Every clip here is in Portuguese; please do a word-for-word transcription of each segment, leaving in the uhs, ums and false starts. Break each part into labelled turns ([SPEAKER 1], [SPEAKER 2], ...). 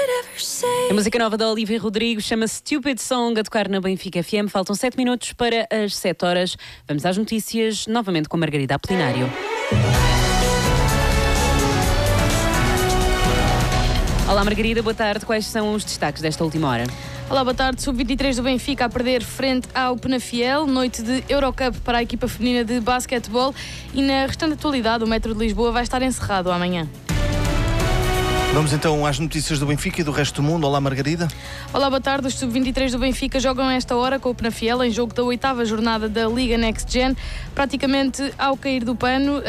[SPEAKER 1] A música nova da Olivia Rodrigo chama-se Stupid Song, a tocar na Benfica F M. Faltam sete minutos para as sete horas. Vamos às notícias, novamente com Margarida Apolinário. Olá Margarida, boa tarde. Quais são os destaques desta última hora?
[SPEAKER 2] Olá, boa tarde. sub vinte e três do Benfica a perder frente ao Penafiel. Noite de Eurocup para a equipa feminina de basquetebol. E na restante atualidade, o metro de Lisboa vai estar encerrado amanhã.
[SPEAKER 3] Vamos então às notícias do Benfica e do resto do mundo. Olá, Margarida.
[SPEAKER 2] Olá, boa tarde. Os sub vinte e três do Benfica jogam esta hora com o Penafiel em jogo da oitava jornada da Liga Next Gen, praticamente ao cair do pano, uh,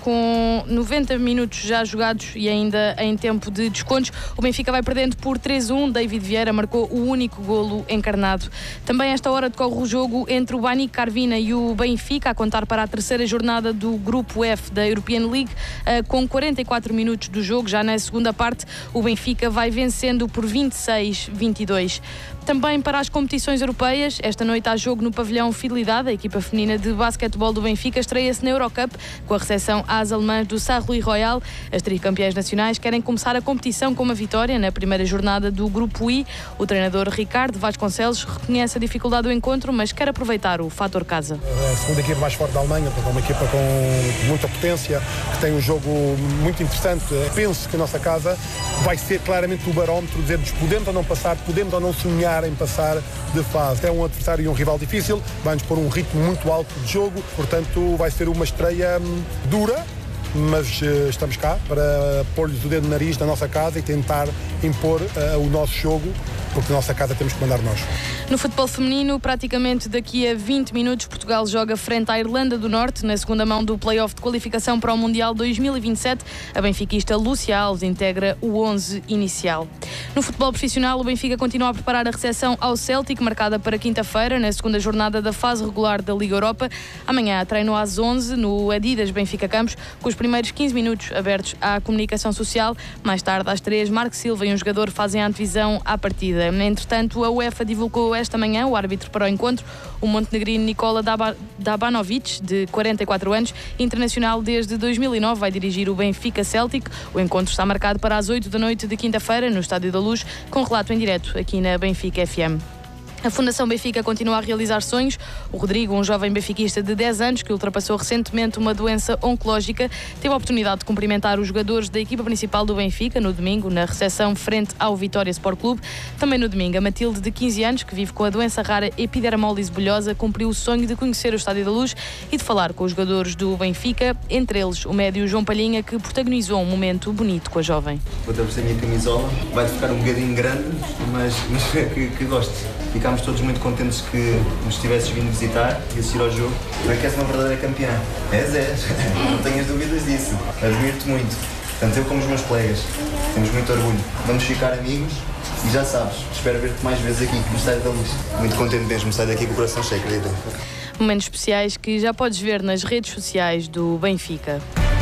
[SPEAKER 2] com noventa minutos já jogados e ainda em tempo de descontos. O Benfica vai perdendo por três a um. David Vieira marcou o único golo encarnado. Também esta hora decorre o jogo entre o Bani Carvina e o Benfica, a contar para a terceira jornada do Grupo F da European League, uh, com quarenta e quatro minutos do jogo. Já na segunda parte, o Benfica vai vencendo por vinte e seis a vinte e dois. Também para as competições europeias, esta noite há jogo no pavilhão Fidelidade. A equipa feminina de basquetebol do Benfica estreia-se na Eurocup com a recepção às alemãs do Sarrui Royal. As tricampeãs nacionais querem começar a competição com uma vitória na primeira jornada do Grupo I. O treinador Ricardo Vasconcelos reconhece a dificuldade do encontro, mas quer aproveitar o fator casa.
[SPEAKER 4] A segunda equipa mais forte da Alemanha, é uma equipa com muita potência, que tem um jogo muito interessante. Penso que a nossa casa vai ser claramente o barómetro, dizer-nos podemos ou não passar, podemos ou não sonhar em passar de fase. É um adversário e um rival difícil, vai-nos pôr um ritmo muito alto de jogo, portanto vai ser uma estreia dura, mas uh, estamos cá para pôr-lhes o dedo no nariz da nossa casa e tentar impor uh, o nosso jogo, porque na nossa casa temos que mandar nós.
[SPEAKER 2] No futebol feminino, praticamente daqui a vinte minutos, Portugal joga frente à Irlanda do Norte, na segunda mão do play-off de qualificação para o Mundial dois mil e vinte e sete. A benfiquista Lúcia Alves integra o onze inicial. No futebol profissional, o Benfica continua a preparar a recepção ao Celtic, marcada para quinta-feira, na segunda jornada da fase regular da Liga Europa. Amanhã treino às onze no Adidas Benfica Campos, com os primeiros quinze minutos abertos à comunicação social. Mais tarde, às três, Marco Silva e um jogador fazem a antevisão à partida. Entretanto, a UEFA divulgou esta manhã o árbitro para o encontro, o montenegrino Nikola Dabanovic, de quarenta e quatro anos, internacional desde dois mil e nove, vai dirigir o Benfica Celtic. O encontro está marcado para as oito da noite de quinta-feira, no Estádio da Luz, com relato em direto aqui na Benfica F M. A Fundação Benfica continua a realizar sonhos. O Rodrigo, um jovem benfiquista de dez anos que ultrapassou recentemente uma doença oncológica, teve a oportunidade de cumprimentar os jogadores da equipa principal do Benfica no domingo, na recepção frente ao Vitória Sport Clube. Também no domingo, a Matilde, de quinze anos, que vive com a doença rara epidermólise bulhosa, cumpriu o sonho de conhecer o Estádio da Luz e de falar com os jogadores do Benfica, entre eles o médio João Palhinha, que protagonizou um momento bonito com a jovem.
[SPEAKER 5] Vou dar-vos a minha camisola, vai ficar um bocadinho grande, mas, mas que, que gosto. Ficámos todos muito contentes que nos tivesses vindo visitar e assistir ao jogo. Não é que és uma verdadeira campeã? És, és. Não tenhas dúvidas disso. Admiro-te muito. Tanto eu como os meus colegas. Temos muito orgulho. Vamos ficar amigos e já sabes, espero ver-te mais vezes aqui no Estádio da Luz. Muito contente mesmo, sair daqui com o coração cheio, querida.
[SPEAKER 2] Momentos especiais que já podes ver nas redes sociais do Benfica.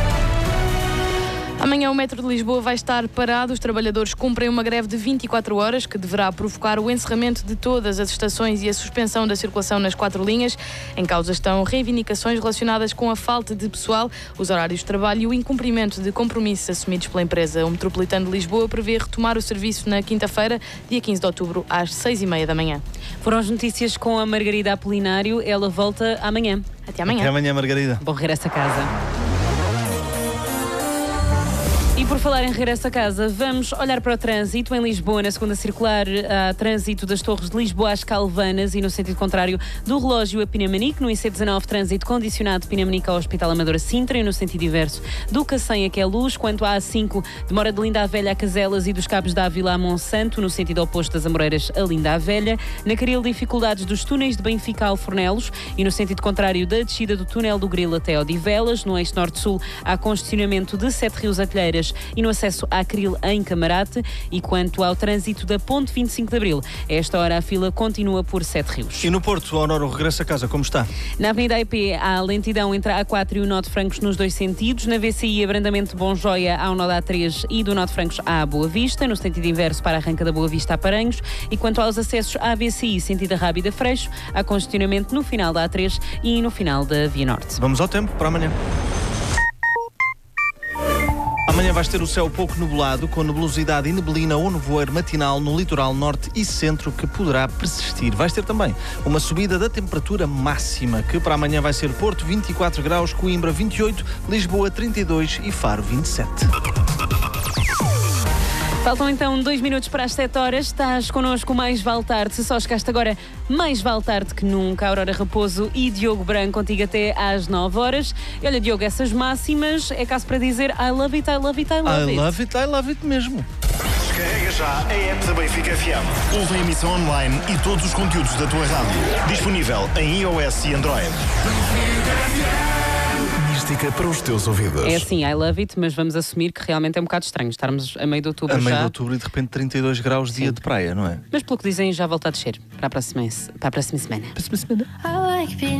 [SPEAKER 2] Amanhã o metro de Lisboa vai estar parado. Os trabalhadores cumprem uma greve de vinte e quatro horas que deverá provocar o encerramento de todas as estações e a suspensão da circulação nas quatro linhas. Em causa estão reivindicações relacionadas com a falta de pessoal, os horários de trabalho e o incumprimento de compromissos assumidos pela empresa. O Metropolitano de Lisboa prevê retomar o serviço na quinta-feira, dia quinze de outubro, às seis e meia da manhã.
[SPEAKER 1] Foram as notícias com a Margarida Apolinário. Ela volta amanhã.
[SPEAKER 2] Até amanhã.
[SPEAKER 3] Até amanhã, Margarida.
[SPEAKER 1] Bom regresso a casa. E por falar em regresso a casa, vamos olhar para o trânsito. Em Lisboa, na segunda circular, há trânsito das Torres de Lisboa às Calvanas e no sentido contrário do relógio a Pinamanique. No I C dezanove, trânsito condicionado de Pinamanique ao Hospital Amadora Sintra e no sentido inverso do Cacém a Queluz. Quanto à A cinco, demora de Linda a Velha a Caselas e dos Cabos da Ávila a Monsanto, no sentido oposto das Amoreiras a Linda a Velha. Na Caril, dificuldades dos túneis de Benfica a Alfornelos e no sentido contrário da descida do túnel do Grilo até Odivelas. No eixo norte-sul, há congestionamento de Sete Rios a Telheiras e no acesso à Cril em Camarate. E quanto ao trânsito da Ponte vinte e cinco de Abril, a esta hora a fila continua por Sete Rios.
[SPEAKER 3] E no Porto, Aurora, o regresso a casa, como está?
[SPEAKER 1] Na Avenida I P há lentidão entre a A quatro e o Nó de Francos nos dois sentidos. Na V C I, abrandamento de Bom Joia ao Nó da A três e do Nó de Francos à Boa Vista, no sentido inverso para a arranca da Boa Vista a Paranhos. E quanto aos acessos à V C I, sentido Rábida Freixo, há congestionamento no final da A três e no final da Via Norte.
[SPEAKER 3] Vamos ao tempo para amanhã. Amanhã Amanhã vais ter o céu pouco nublado, com nebulosidade e neblina ou nevoeiro matinal no litoral norte e centro, que poderá persistir. Vais ter também uma subida da temperatura máxima, que para amanhã vai ser Porto vinte e quatro graus, Coimbra vinte e oito, Lisboa trinta e dois e Faro vinte e sete.
[SPEAKER 1] Faltam então dois minutos para as sete horas. Estás connosco mais vale tarde. Se só chegaste agora, mais vale tarde que nunca. Aurora Raposo e Diogo Branco contigo até às nove horas. E olha, Diogo, essas máximas é caso para dizer I love it, I love it, I love
[SPEAKER 3] I
[SPEAKER 1] it.
[SPEAKER 3] love it, I love it mesmo.
[SPEAKER 6] Descarrega já a app da Benfica F M. Ouve a emissão online e todos os conteúdos da tua rádio. Disponível em iOS e Android. Mística para os teus ouvidos.
[SPEAKER 1] É assim, I love it, mas vamos assumir que realmente é um bocado estranho estarmos a meio de outubro
[SPEAKER 3] A meio
[SPEAKER 1] já.
[SPEAKER 3] de outubro e de repente trinta e dois graus, dia de praia, não é?
[SPEAKER 1] Mas pelo que dizem, já volta a descer para a próxima, para a próxima semana.
[SPEAKER 3] Próxima semana.
[SPEAKER 7] I like being